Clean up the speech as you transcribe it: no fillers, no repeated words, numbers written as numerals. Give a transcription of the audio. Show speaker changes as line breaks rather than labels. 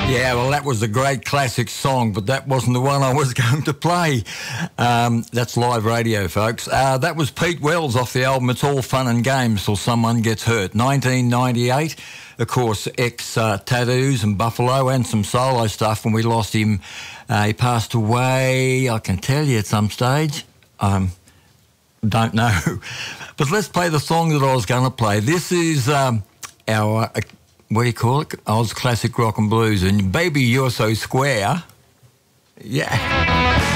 Yeah, well, that was a great classic song, but that wasn't the one I was going to play. That's live radio, folks. That was Pete Wells off the album It's All Fun and Games Till Someone Gets Hurt, 1998. Of course, Tattoos and Buffalo and some solo stuff. When we lost him, he passed away, I can tell you, at some stage. Don't know. But let's play the song that I was going to play. This is our... what do you call it? Oz Classic Rock and Blues. And Baby, You're So Square. Yeah.